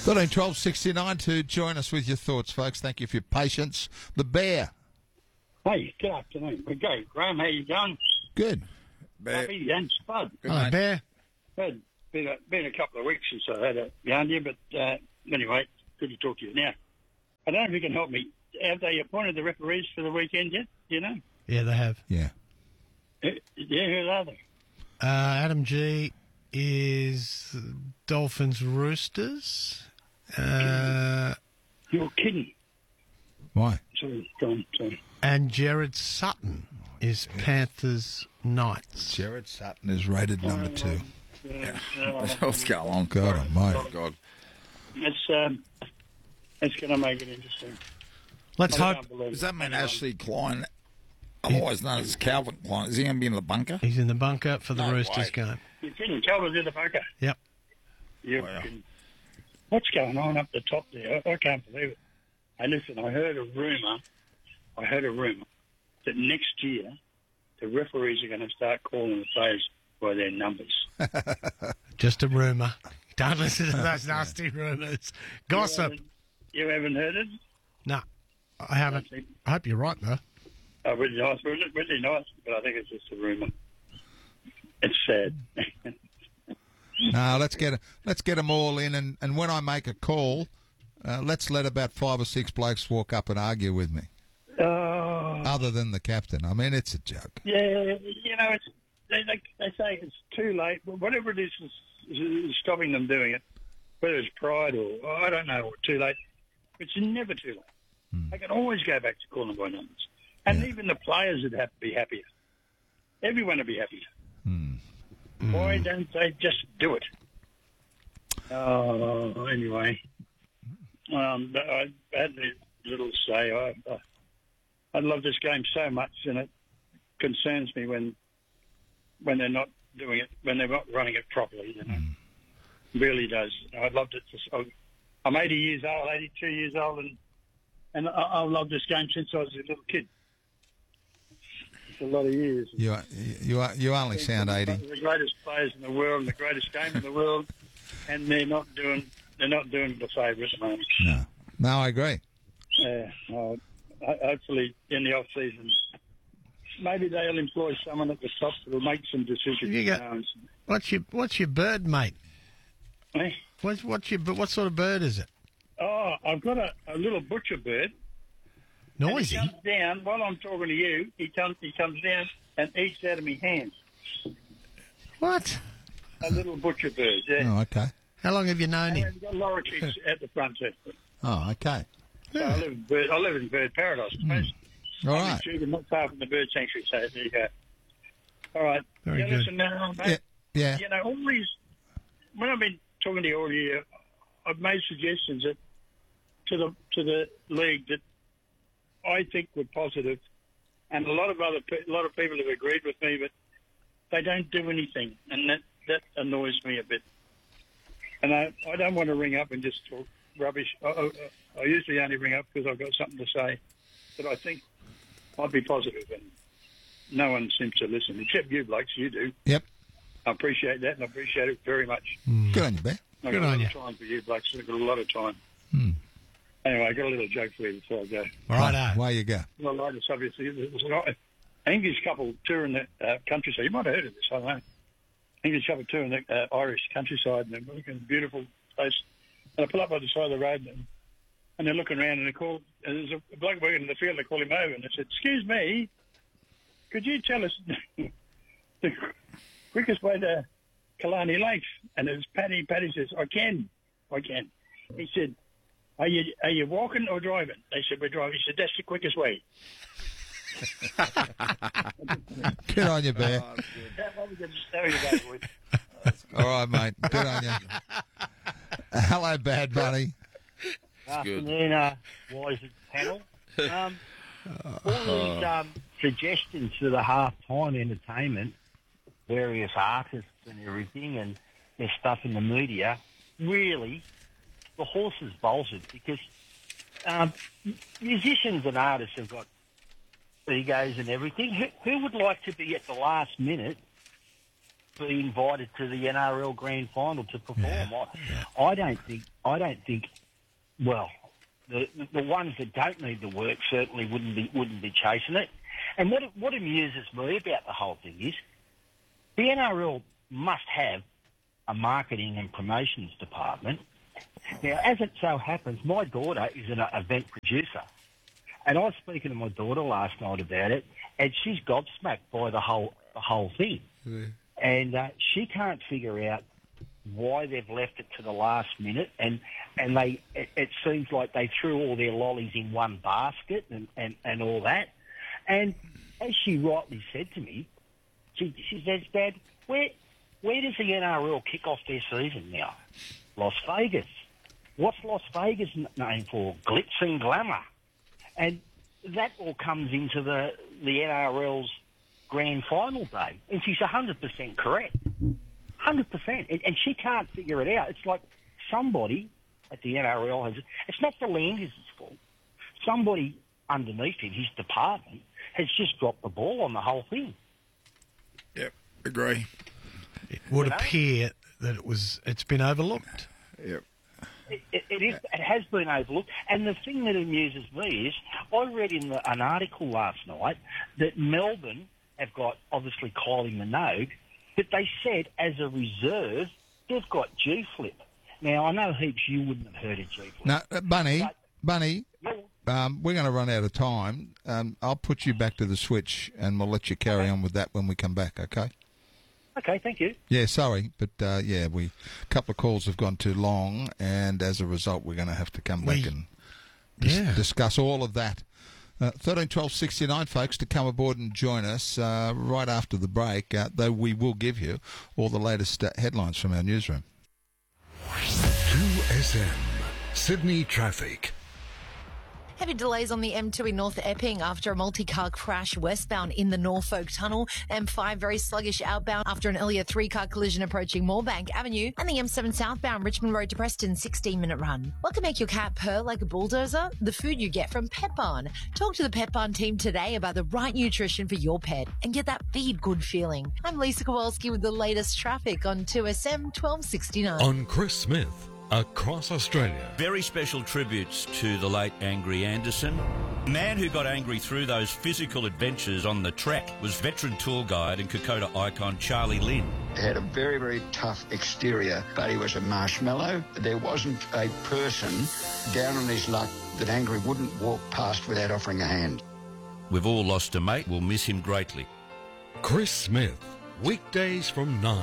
13-12-69 to join us with your thoughts, folks. Thank you for your patience. The Bear. Hey, good afternoon. We go. Graham, how you going? Good. Bear. Happy and Spud. Hello, Bear. Been a couple of weeks since I had a yarn to you, but anyway, good to talk to you. Now, I don't know if you can help me. Have they appointed the referees for the weekend yet? Do you know? Yeah, they have. Yeah. Yeah, who are they? Adam G is Dolphins Roosters. You're kidding. Why? Sorry, go on, sorry. And Jared Sutton is Panthers Knights. Jared Sutton is rated number 2. What's going on? God almighty. Oh, God. It's going to make it interesting. Let's I hope can't believe Does it. that mean Ashley Klein, otherwise known as Calvin Klein, is he going to be in the bunker? he's in the bunker for the No Roosters way. game. You're kidding. Calvin's in the bunker. Yep. You're Wow. kidding. What's going on up the top there? I can't believe it. Hey, listen, I heard a rumour that next year the referees are going to start calling the players by their numbers. Just a rumour. Don't listen to those nasty rumours. Gossip. You haven't heard it? No, I haven't. I hope you're right, though. Oh, really nice, really nice, but I think it's just a rumour. It's sad. No, let's get them all in, and when I make a call, let's let about 5 or 6 blokes walk up and argue with me. Other than the captain. I mean, it's a joke. Yeah, you know, they say it's too late, but whatever it is stopping them doing it, whether it's pride or, I don't know, or too late, it's never too late. They can always go back to calling by numbers. And even the players would have to be happier. Everyone would be happier. Why don't they just do it? Anyway, I had a little say. I love this game so much, and it concerns me when they're not doing it, when they're not running it properly. You know, really does. I loved it. I'm 80 years old, 82 years old, and I've loved this game since I was a little kid. It's a lot of years. You only sound 80. The greatest players in the world, and the greatest game in the world, and they're not doing the favour at the moment. No, I agree. Yeah. Hopefully, in the off season, maybe they'll employ someone at the top that will make some decisions. What's your bird, mate? Eh? What sort of bird is it? Oh, I've got a little butcher bird. Noisy. And he comes down while I'm talking to you. He comes down and eats out of my hand. What? A little butcher bird. Yeah. Oh, okay. How long have you known And him? he's got lorikeets at the front. So Oh, okay. I live in bird paradise. All right. I'm not far from the bird sanctuary, so there you go. All right. Very good. Listen now, mate. Yeah. You know, all these. When I've been talking to you all year, I've made suggestions that to the league that I think were positive, and a lot of people have agreed with me, but they don't do anything, and that annoys me a bit. And I don't want to ring up and just talk rubbish. I usually only ring up because I've got something to say, but I think I'd be positive, and no one seems to listen, except you blokes. You do. Yep. I appreciate that, and I appreciate it very much. Good on you, Bear. I've Good got on a you. lot of time for you blokes. I've got a lot of time. Anyway, I got a little joke for you before I go. Righto. Away you go. Well, I just obviously there was an English couple touring the countryside. You might have heard of this, I don't know. English couple touring the Irish countryside, and they're looking at a beautiful place. And I pull up by the side of the road, and they're looking around, and and there's a bloke working in the field. They call him over, and they said, "Excuse me, could you tell us the quickest way to Killarney Lakes?" And it was Paddy. Paddy says, "I can." He said, Are you walking or driving? They said, "We're driving." He said, "That's the quickest way." Good on you, Bear. There you go, boys. All right, mate. Good on you. Hello, Bad Bunny. good. Afternoon, wise panel. All these suggestions for the half-time entertainment, various artists and everything, and their stuff in the media, really, the horse has bolted because musicians and artists have got egos and everything. Who would like to be at the last minute be invited to the NRL Grand Final to perform. I don't think. Well, the ones that don't need the work certainly wouldn't be chasing it. And what amuses me about the whole thing is the NRL must have a marketing and promotions department. Now, as it so happens, my daughter is an event producer, and I was speaking to my daughter last night about it, and she's gobsmacked by the whole thing, and she can't figure out why they've left it to the last minute, and it seems like they threw all their lollies in one basket and all that. And as she rightly said to me, she says, Dad, where does the NRL kick off their season now? Las Vegas. What's Las Vegas named for? Glitz and glamour. And that all comes into the NRL's grand final day. And she's 100% correct. 100%. And she can't figure it out. It's like somebody at the NRL has... It's not the Landers' fault. Somebody underneath him, his department, has just dropped the ball on the whole thing. Yep, agree. It would appear that it's been overlooked. Yep. It has been overlooked. And the thing that amuses me is I read in an article last night that Melbourne have got, obviously, Kylie Minogue, but they said as a reserve they've got G-Flip. Now, I know heaps you wouldn't have heard of G-Flip. No, Bunny, we're going to run out of time. I'll put you back to the switch and we'll let you carry on with that when we come back, okay? Okay, thank you. Yeah, sorry, but a couple of calls have gone too long, and as a result, we're going to have to come back and discuss all of that. 13 12 69, folks, to come aboard and join us right after the break, though we will give you all the latest headlines from our newsroom. 2SM, Sydney traffic. Heavy delays on the M2 in North Epping after a multi-car crash westbound in the Norfolk Tunnel. M5 very sluggish outbound after an earlier 3-car collision approaching Moorebank Avenue. And the M7 southbound Richmond Road to Preston 16-minute run. What can make your cat purr like a bulldozer? The food you get from Pet Barn. Talk to the Pet Barn team today about the right nutrition for your pet and get that feed good feeling. I'm Lisa Kowalski with the latest traffic on 2SM 1269. On Chris Smith. Across Australia. Very special tributes to the late Angry Anderson. The man who got angry through those physical adventures on the track was veteran tour guide and Kokoda icon Charlie Lynn. He had a very, very tough exterior, but he was a marshmallow. There wasn't a person down on his luck that Angry wouldn't walk past without offering a hand. We've all lost a mate. We'll miss him greatly. Chris Smith, weekdays from 9.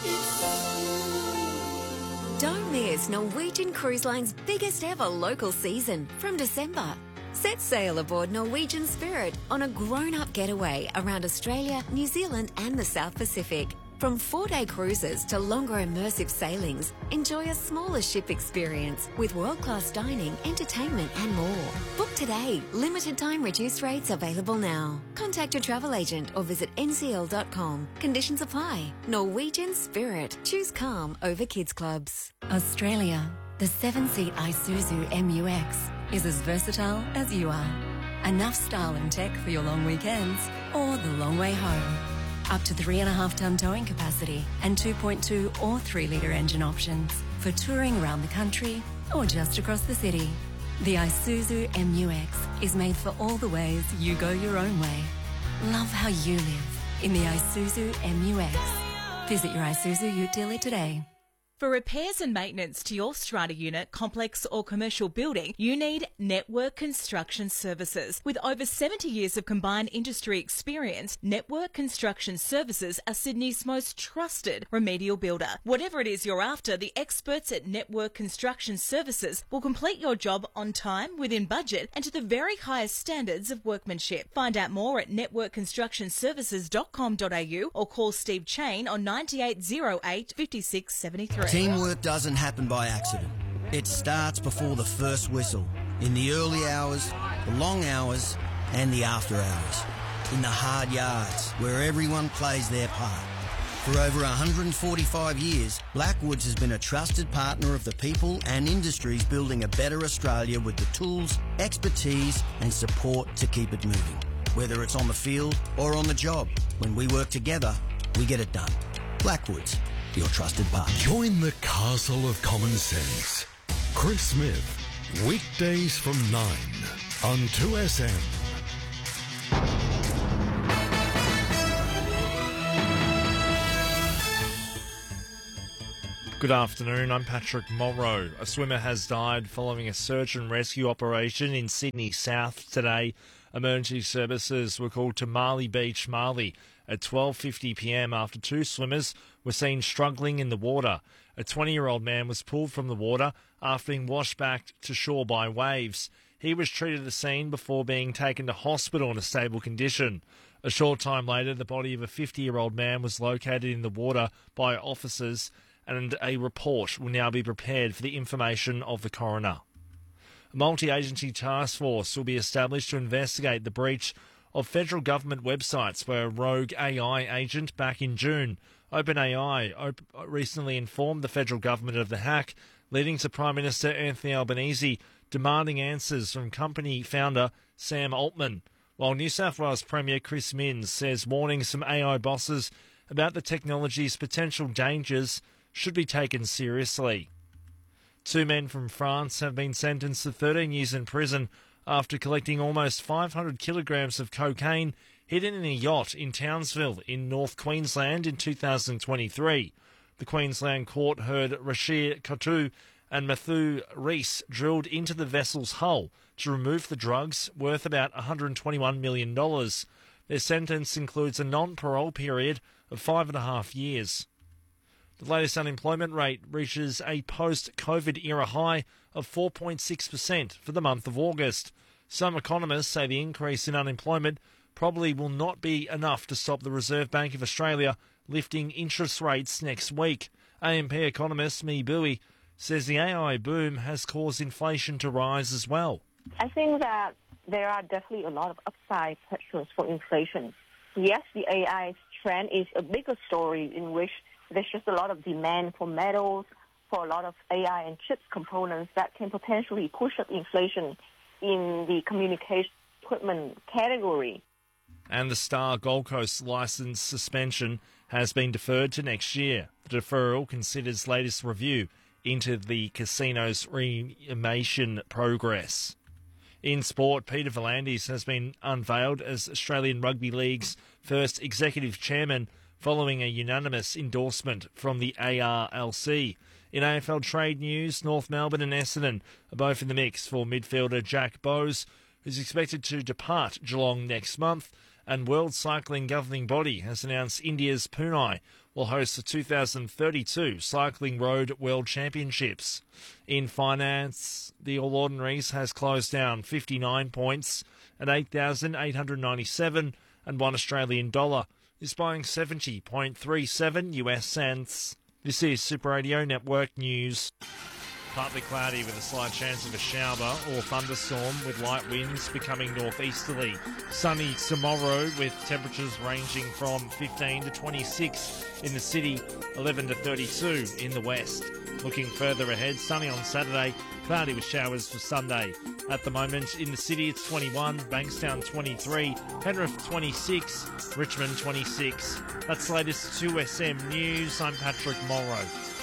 Don't miss Norwegian Cruise Line's biggest ever local season from December. Set sail aboard Norwegian Spirit on a grown-up getaway around Australia, New Zealand and the South Pacific. From 4-day cruises to longer immersive sailings, enjoy a smaller ship experience with world-class dining, entertainment and more. Book today. Limited time reduced rates available now. Contact your travel agent or visit ncl.com. Conditions apply. Norwegian Spirit. Choose calm over kids clubs. Australia. The 7-seat Isuzu MU-X is as versatile as you are. Enough style and tech for your long weekends or the long way home. Up to 3.5-ton towing capacity and 2.2 or 3-litre engine options for touring around the country or just across the city. The Isuzu MU-X is made for all the ways you go your own way. Love how you live in the Isuzu MU-X. Visit your Isuzu Ute dealer today. For repairs and maintenance to your strata unit, complex or commercial building, you need Network Construction Services. With over 70 years of combined industry experience, Network Construction Services are Sydney's most trusted remedial builder. Whatever it is you're after, the experts at Network Construction Services will complete your job on time, within budget and to the very highest standards of workmanship. Find out more at networkconstructionservices.com.au or call Steve Chain on 9808 5673. Teamwork doesn't happen by accident. It starts before the first whistle, in the early hours, the long hours, and the after hours. In the hard yards, where everyone plays their part. For over 145 years, Blackwoods has been a trusted partner of the people and industries building a better Australia with the tools, expertise, and support to keep it moving. Whether it's on the field or on the job, when we work together, we get it done. Blackwoods, your trusted partner. Join the castle of common sense. Chris Smith, weekdays from 9 on 2SM. Good afternoon, I'm Patrick Morrow. A swimmer has died following a search and rescue operation in Sydney South today. Emergency services were called to Marley Beach, Marley, at 12:50pm after two swimmers were seen struggling in the water. A 20-year-old man was pulled from the water after being washed back to shore by waves. He was treated at the scene before being taken to hospital in a stable condition. A short time later, the body of a 50-year-old man was located in the water by officers, and a report will now be prepared for the information of the coroner. A multi-agency task force will be established to investigate the breach of federal government websites by a rogue AI agent back in June. OpenAI recently informed the federal government of the hack, leading to Prime Minister Anthony Albanese demanding answers from company founder Sam Altman, while New South Wales Premier Chris Minns says warnings from AI bosses about the technology's potential dangers should be taken seriously. Two men from France have been sentenced to 13 years in prison after collecting almost 500 kilograms of cocaine hidden in a yacht in Townsville in North Queensland in 2023. The Queensland court heard Rashir Kotu and Matthew Rees drilled into the vessel's hull to remove the drugs, worth about $121 million. Their sentence includes a non-parole period of 5.5 years. The latest unemployment rate reaches a post-COVID era high of 4.6% for the month of August. Some economists say the increase in unemployment probably will not be enough to stop the Reserve Bank of Australia lifting interest rates next week. AMP economist Mi Bui says the AI boom has caused inflation to rise as well. I think that there are definitely a lot of upside pressures for inflation. Yes, the AI trend is a bigger story in which there's just a lot of demand for metals, for a lot of AI and chips components that can potentially push up inflation in the communication equipment category. And the Star Gold Coast licence suspension has been deferred to next year. The deferral considers latest review into the casino's reimagine progress. In sport, Peter V'landys has been unveiled as Australian Rugby League's first executive chairman following a unanimous endorsement from the ARLC. In AFL trade news, North Melbourne and Essendon are both in the mix for midfielder Jack Bowes, who's expected to depart Geelong next month, and World Cycling governing body has announced India's Pune will host the 2032 Cycling Road World Championships. In finance, the All Ordinaries has closed down 59 points at 8,897 and $1 Australian dollar is buying 70.37 US cents. This is Super Radio Network News. Partly cloudy with a slight chance of a shower or thunderstorm with light winds becoming northeasterly. Sunny tomorrow with temperatures ranging from 15 to 26 in the city, 11 to 32 in the west. Looking further ahead, sunny on Saturday, cloudy with showers for Sunday. At the moment in the city it's 21, Bankstown 23, Penrith 26, Richmond 26. That's the latest 2SM News. I'm Patrick Morrow.